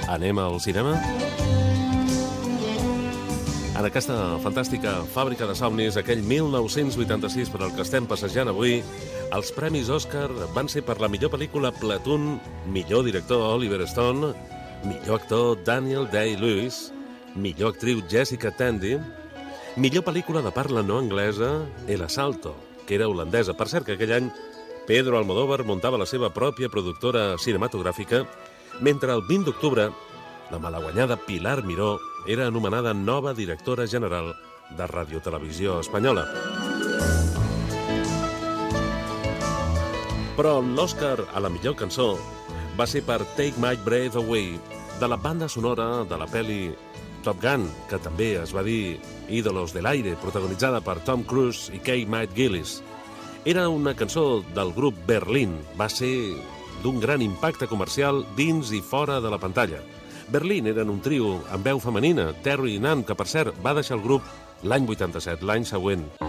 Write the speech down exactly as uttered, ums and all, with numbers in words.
Anem al cinema? En aquesta fantàstica fàbrica de somnis, aquell mil nou-cents vuitanta-sis per al que estem passejant avui, els premis Òscar van ser per la millor pel·lícula Platoon, millor director Oliver Stone, millor actor Daniel Day-Lewis, millor actriu Jessica Tandy, millor pel·lícula de parla no anglesa El Asalto, que era holandesa. Per cert que aquell any Pedro Almodóvar muntava la seva pròpia productora cinematogràfica, mentre el vint d'octubre la malaguanyada Pilar Miró era anomenada nova directora general de Radiotelevisió Espanyola. Però l'Òscar a la millor cançó va ser per Take My Breath Away, de la banda sonora de la pel·li Top Gun, que també es va dir Ídolos del Aire, protagonitzada per Tom Cruise i Kate McGillis. Era una cançó del grup Berlín, va ser d'un gran impacte comercial dins i fora de la pantalla. Berlín eren un trio amb veu femenina, Terry i Nan, que per cert va deixar el grup l'any vuitanta-set, l'any següent.